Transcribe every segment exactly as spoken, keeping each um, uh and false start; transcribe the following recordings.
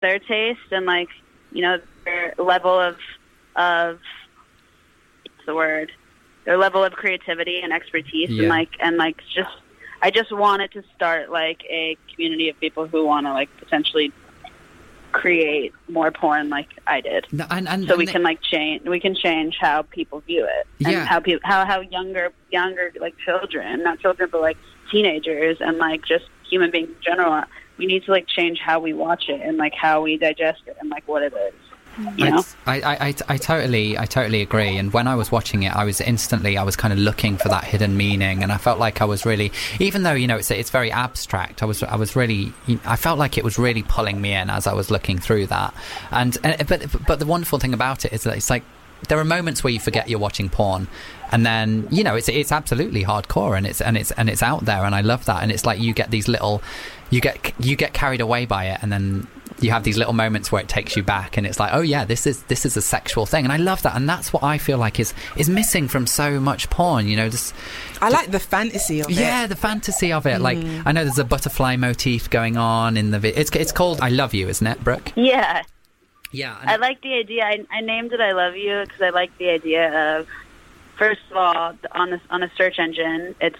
their taste and like, you know, their level of of what's the word? Their level of creativity and expertise yeah. and like and like just I just wanted to start like a community of people who want to like potentially create more porn like I did. No, and, and, so and we they, can like change we can change how people view it. And yeah. how people how how younger younger like children, not children but like teenagers and like just human beings in general, we need to like change how we watch it and like how we digest it and like what it is. You know? I, I, I, I totally I totally agree, and when I was watching it I was instantly I was kind of looking for that hidden meaning, and I felt like I was really, even though you know it's it's very abstract, I was I was really I felt like it was really pulling me in as I was looking through that. And, and but but the wonderful thing about it is that it's like there are moments where you forget you're watching porn, and then you know it's it's absolutely hardcore, and it's and it's and it's out there, and I love that. And it's like you get these little you get you get carried away by it, and then you have these little moments where it takes you back, and it's like, oh yeah, this is this is a sexual thing, and I love that. And that's what I feel like is is missing from so much porn, you know. Just I like the fantasy of it. Yeah, the fantasy of it. Mm. Like I know there's a butterfly motif going on in the vi- it's it's called I Love You, isn't it, Brooke? Yeah. Yeah, I like the idea. I, I named it I Love You because I like the idea of, first of all, on the, on a search engine, it's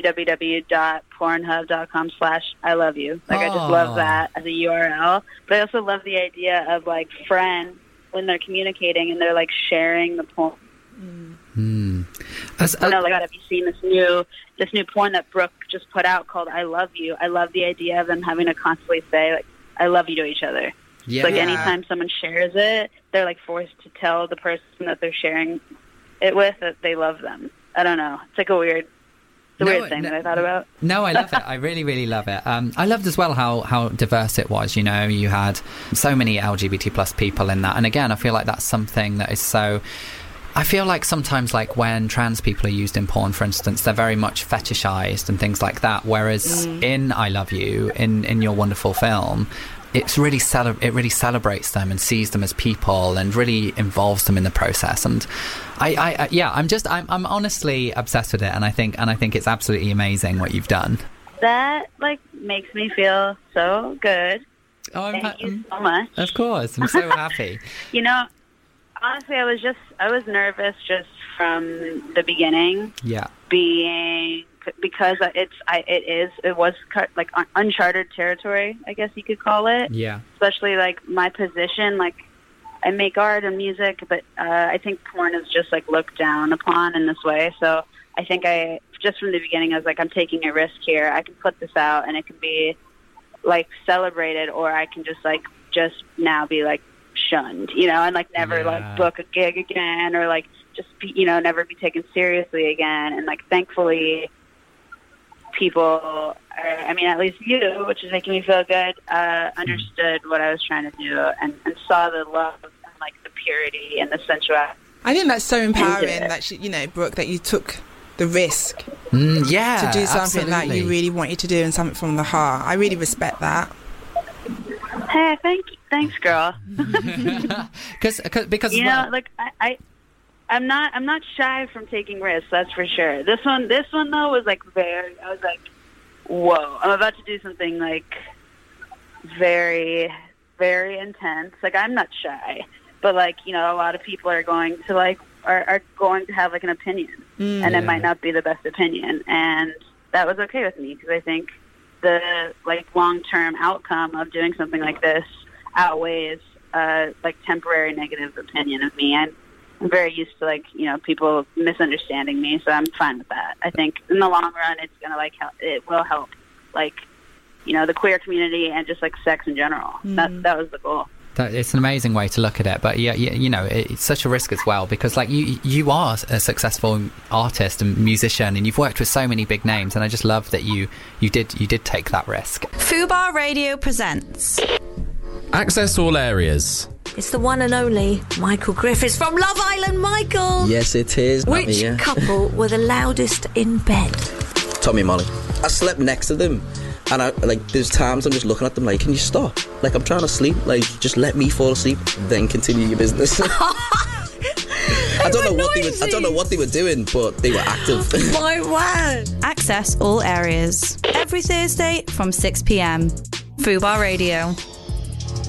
www.pornhub.com slash I love you. Like, oh. I just love that as a U R L. But I also love the idea of, like, friends, when they're communicating and they're, like, sharing the porn. Mm. Mm. As, I know, like, have you seen this new this new porn that Brooke just put out called I Love You? I love the idea of them having to constantly say, like, I love you to each other. Yeah. Like, anytime someone shares it, they're, like, forced to tell the person that they're sharing it with that they love them. I don't know. It's like a weird, it's a no, weird thing no, that I thought about. No, I love it. I really, really love it. Um, I loved as well how, how diverse it was. You know, you had so many L G B T plus people in that. And again, I feel like that's something that is so... I feel like sometimes, like, when trans people are used in porn, for instance, they're very much fetishized and things like that. Whereas mm. in I Love You, in, in your wonderful film... It's really cele- it really celebrates them and sees them as people and really involves them in the process. And I, I, I yeah, I'm just I'm, I'm honestly obsessed with it, and I think and I think it's absolutely amazing what you've done. That like makes me feel so good. Oh, I'm Thank ha- you so much. Of course, I'm so happy. You know, honestly, I was just I was nervous just from the beginning. Yeah. Being because it's I it is it was like uncharted territory, I guess you could call it. Yeah. Especially like my position, like I make art and music, but uh, I think porn is just like looked down upon in this way. So I think I just from the beginning I was like, I'm taking a risk here. I can put this out and it can be like celebrated, or I can just like just now be like shunned, you know, and like never yeah. like book a gig again, or like just be, you know, never be taken seriously again. And like thankfully people, are, I mean, at least you, which is making me feel good, uh, understood what I was trying to do and, and saw the love and like the purity and the sensuality. I think that's so empowering that, she, you know, Brooke, that you took the risk mm, yeah, to do something absolutely. that you really wanted to do and something from the heart. I really respect that. Hey, thank you. Thanks, girl. Cause, cause, because you well, know, like I, I, I'm not, I'm not shy from taking risks. That's for sure. This one, this one though was like very. I was like, whoa! I'm about to do something like very, very intense. Like I'm not shy, but like you know, a lot of people are going to like are, are going to have like an opinion, mm, and yeah. it might not be the best opinion, and that was okay with me because I think the like long-term outcome of doing something like this outweighs uh, like temporary negative opinion of me. And I'm very used to like you know people misunderstanding me, so I'm fine with that. I think in the long run, it's gonna like help, it will help like you know the queer community and just like sex in general. Mm. That that was the goal. That, it's an amazing way to look at it, but yeah, you, you know, it's such a risk as well because, like, you you are a successful artist and musician, and you've worked with so many big names, and I just love that you you did you did take that risk. Fubar Radio presents Access All Areas. It's the one and only Michael Griffiths from Love Island. Michael, yes, it is. Which me, yeah. couple were the loudest in bed? Tommy and Molly. I slept next to them. And I, like, there's times I'm just looking at them like, can you stop? Like, I'm trying to sleep. Like, just let me fall asleep, then continue your business. I don't know what they were. I don't know what they were doing, but they were active. My word! Access All Areas every Thursday from six p.m. Fubar Radio.